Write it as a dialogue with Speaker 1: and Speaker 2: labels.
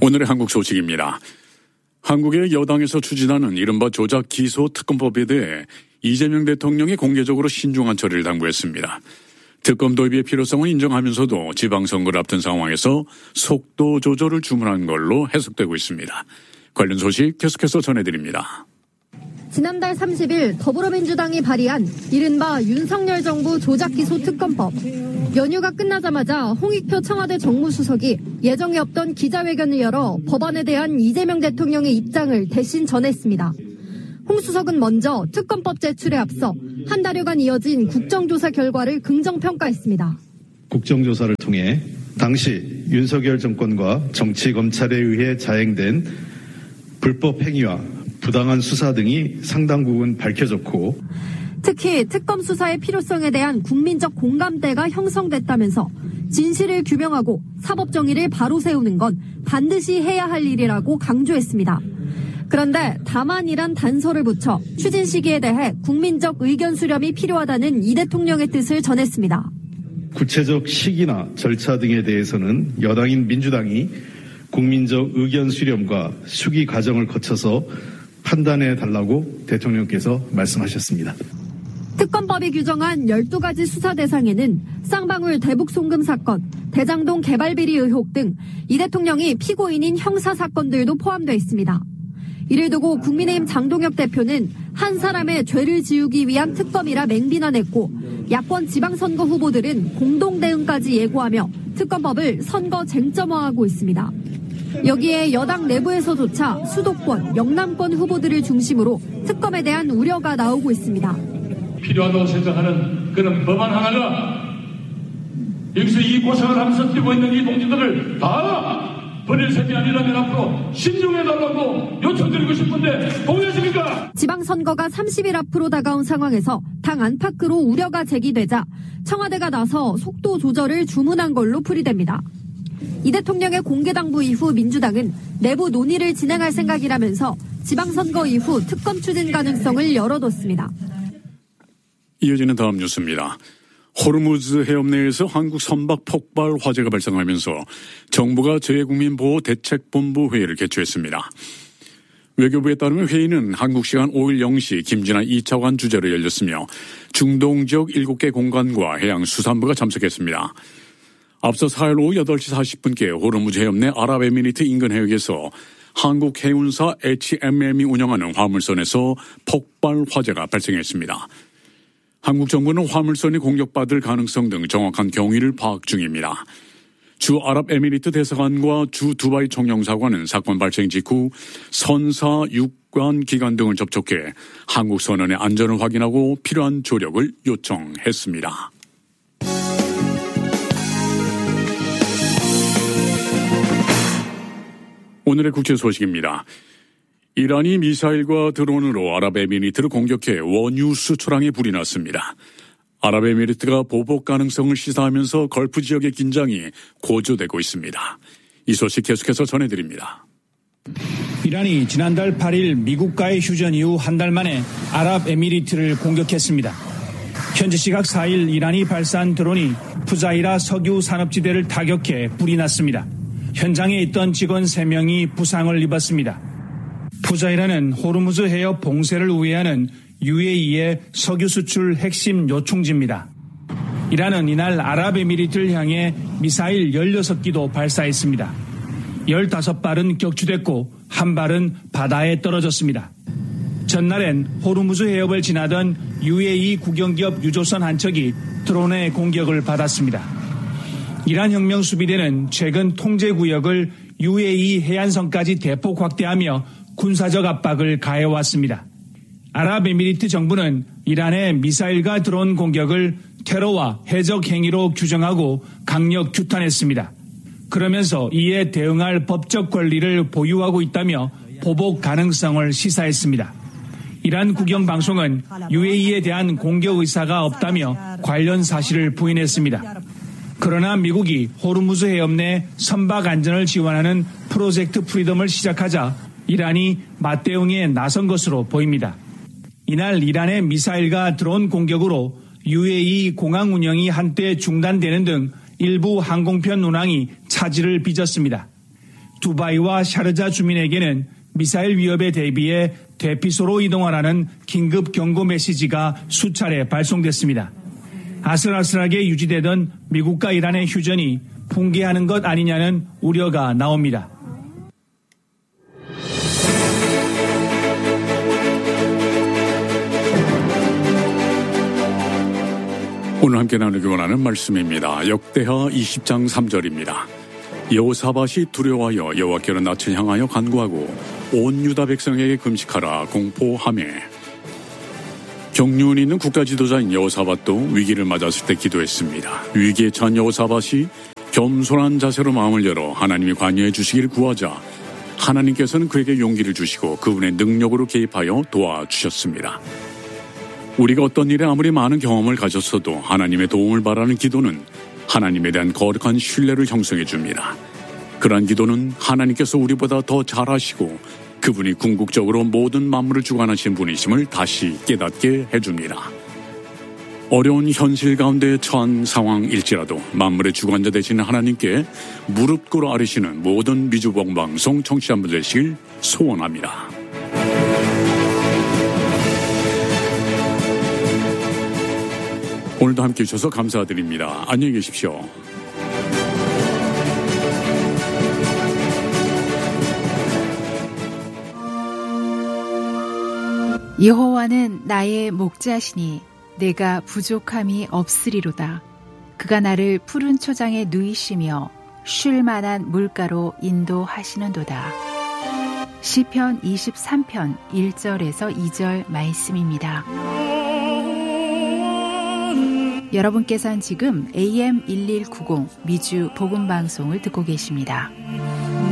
Speaker 1: 오늘의 한국 소식입니다. 한국의 여당에서 추진하는 이른바 조작 기소 특검법에 대해 이재명 대통령이 공개적으로 신중한 처리를 당부했습니다. 특검 도입의 필요성을 인정하면서도 지방선거를 앞둔 상황에서 속도 조절을 주문한 걸로 해석되고 있습니다. 관련 소식 계속해서 전해드립니다.
Speaker 2: 지난달 30일 더불어민주당이 발의한 이른바 윤석열 정부 조작기소 특검법. 연휴가 끝나자마자 홍익표 청와대 정무수석이 예정에 없던 기자회견을 열어 법안에 대한 이재명 대통령의 입장을 대신 전했습니다. 홍 수석은 먼저 특검법 제출에 앞서 한 달여간 이어진 국정조사 결과를 긍정평가했습니다.
Speaker 3: 국정조사를 통해 당시 윤석열 정권과 정치검찰에 의해 자행된 불법 행위와 부당한 수사 등이 상당 부분 밝혀졌고,
Speaker 2: 특히 특검 수사의 필요성에 대한 국민적 공감대가 형성됐다면서 진실을 규명하고 사법 정의를 바로 세우는 건 반드시 해야 할 일이라고 강조했습니다. 그런데 다만이란 단서를 붙여 추진 시기에 대해 국민적 의견 수렴이 필요하다는 이 대통령의 뜻을 전했습니다.
Speaker 3: 구체적 시기나 절차 등에 대해서는 여당인 민주당이 국민적 의견 수렴과 수기 과정을 거쳐서 판단해 달라고 대통령께서 말씀하셨습니다.
Speaker 2: 특검법이 규정한 12가지 수사 대상에는 쌍방울 대북 송금 사건, 대장동 개발 비리 의혹 등 이 대통령이 피고인인 형사 사건들도 포함되어 있습니다. 이를 두고 국민의힘 장동혁 대표는 한 사람의 죄를 지우기 위한 특검이라 맹비난했고, 야권 지방선거 후보들은 공동 대응까지 예고하며 특검법을 선거 쟁점화하고 있습니다. 여기에 여당 내부에서조차 수도권, 영남권 후보들을 중심으로 특검에 대한 우려가 나오고 있습니다.
Speaker 4: 필요하다고 생각하는 그런 법안 하나가 여기서 이 고생을 하면서 뛰고 있는 이 동지들을 다 버릴 셈이 아니라면 앞으로 신중해달라고 요청드리고 싶은데 동의하십니까?
Speaker 2: 지방선거가 30일 앞으로 다가온 상황에서 당 안팎으로 우려가 제기되자 청와대가 나서 속도 조절을 주문한 걸로 풀이됩니다. 이 대통령의 공개 당부 이후 민주당은 내부 논의를 진행할 생각이라면서 지방선거 이후 특검 추진 가능성을 열어뒀습니다.
Speaker 1: 이어지는 다음 뉴스입니다. 호르무즈 해협 내에서 한국 선박 폭발 화재가 발생하면서 정부가 재외국민보호대책본부 회의를 개최했습니다. 외교부에 따르면 회의는 한국 시간 5일 0시 김진아 2차관 주재로 열렸으며 중동 지역 7개 공관과 해양수산부가 참석했습니다. 앞서 4일 오후 8시 40분께 호르무즈 해협 내 아랍에미리트 인근 해역에서 한국 해운사 HMM이 운영하는 화물선에서 폭발 화재가 발생했습니다. 한국 정부는 화물선이 공격받을 가능성 등 정확한 경위를 파악 중입니다. 주 아랍에미리트 대사관과 주 두바이 총영사관은 사건 발생 직후 선사, 육관 기관 등을 접촉해 한국 선원의 안전을 확인하고 필요한 조력을 요청했습니다. 오늘의 국제 소식입니다. 이란이 미사일과 드론으로 아랍에미리트를 공격해 원유 수출항에 불이 났습니다. 아랍에미리트가 보복 가능성을 시사하면서 걸프 지역의 긴장이 고조되고 있습니다. 이 소식 계속해서 전해드립니다.
Speaker 5: 이란이 지난달 8일 미국과의 휴전 이후 한 달 만에 아랍에미리트를 공격했습니다. 현지 시각 4일 이란이 발사한 드론이 푸자이라 석유 산업지대를 타격해 불이 났습니다. 현장에 있던 직원 3명이 부상을 입었습니다. 푸자이라는 호르무즈 해협 봉쇄를 우회하는 UAE의 석유 수출 핵심 요충지입니다. 이란은 이날 아랍에미리트를 향해 미사일 16기도 발사했습니다. 15발은 격추됐고 한 발은 바다에 떨어졌습니다. 전날엔 호르무즈 해협을 지나던 UAE 국영기업 유조선 한 척이 드론의 공격을 받았습니다. 이란 혁명수비대는 최근 통제구역을 UAE 해안선까지 대폭 확대하며 군사적 압박을 가해왔습니다. 아랍에미리트 정부는 이란의 미사일과 드론 공격을 테러와 해적 행위로 규정하고 강력 규탄했습니다. 그러면서 이에 대응할 법적 권리를 보유하고 있다며 보복 가능성을 시사했습니다. 이란 국영방송은 UAE에 대한 공격 의사가 없다며 관련 사실을 부인했습니다. 그러나 미국이 호르무즈 해협 내 선박 안전을 지원하는 프로젝트 프리덤을 시작하자 이란이 맞대응에 나선 것으로 보입니다. 이날 이란의 미사일과 드론 공격으로 UAE 공항 운영이 한때 중단되는 등 일부 항공편 운항이 차질을 빚었습니다. 두바이와 샤르자 주민에게는 미사일 위협에 대비해 대피소로 이동하라는 긴급 경고 메시지가 수차례 발송됐습니다. 아슬아슬하게 유지되던 미국과 이란의 휴전이 붕괴하는 것 아니냐는 우려가 나옵니다.
Speaker 1: 오늘 함께 나누기 원하는 말씀입니다. 역대하 20장 3절입니다. 여호사밧이 두려워하여 여호와께로 낯을 향하여 간구하고 온 유다 백성에게 금식하라 공포하매. 경륜 있는 국가 지도자인 여호사밧도 위기를 맞았을 때 기도했습니다. 위기에 처한 여호사밧이 겸손한 자세로 마음을 열어 하나님이 관여해 주시기를 구하자 하나님께서는 그에게 용기를 주시고 그분의 능력으로 개입하여 도와주셨습니다. 우리가 어떤 일에 아무리 많은 경험을 가졌어도 하나님의 도움을 바라는 기도는 하나님에 대한 거룩한 신뢰를 형성해 줍니다. 그러한 기도는 하나님께서 우리보다 더 잘하시고 그분이 궁극적으로 모든 만물을 주관하신 분이심을 다시 깨닫게 해줍니다. 어려운 현실 가운데 처한 상황일지라도 만물의 주관자 되시는 하나님께 무릎 꿇어 아뢰시는 모든 미주봉 방송 청취자분들 되시길 소원합니다. 오늘도 함께해 주셔서 감사드립니다. 안녕히 계십시오.
Speaker 6: 여호와는 나의 목자시니 내가 부족함이 없으리로다. 그가 나를 푸른 초장에 누이시며 쉴 만한 물가로 인도하시는도다. 시편 23편 1절에서 2절 말씀입니다. 여러분께서는 지금 AM1190 미주 복음방송을 듣고 계십니다.